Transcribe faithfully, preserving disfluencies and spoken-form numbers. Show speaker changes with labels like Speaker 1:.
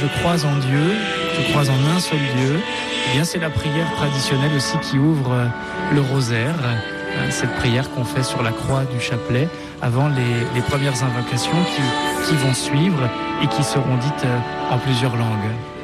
Speaker 1: crois en Dieu, je crois en un seul Dieu, eh bien c'est la prière traditionnelle aussi qui ouvre le rosaire, cette prière qu'on fait sur la croix du chapelet avant les, les premières invocations qui, qui vont suivre et qui seront dites en plusieurs langues.